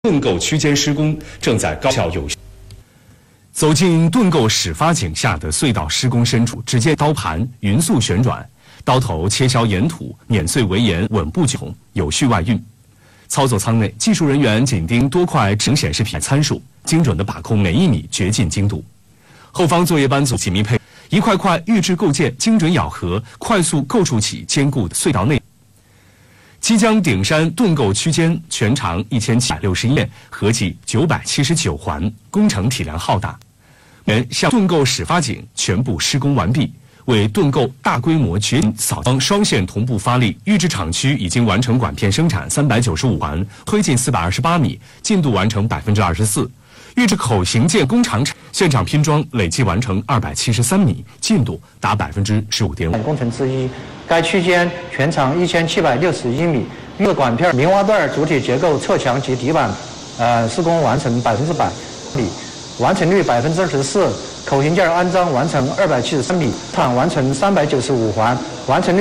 盾构区间施工正在高效有效。走进盾构始发井下的隧道施工深处，只见刀盘匀速旋转，刀头切削岩土，碾碎围岩，稳步举红，有序外运。操作舱内，技术人员紧盯多块智能显示屏参数，精准地把控每1米，掘进精度。后方作业班组紧密配，一块块预制构件精准咬合，快速构筑起坚固的隧道内。即将顶山盾构区间全长1761面，合计979环，工程体量浩大。向盾构始发井全部施工完毕，为盾构大规模掘井扫荡双线同步发力。预制厂区已经完成管片生产395环，推进428米，进度完成24%。预制口型件工厂现场拼装累计完成273米，进度达15.5%。 工程之一，该区间全长1761米，预制管片明挖段主体结构侧墙及底板，施工完成100%，完成率24%，口型件安装完成273米，厂完成395环，完成率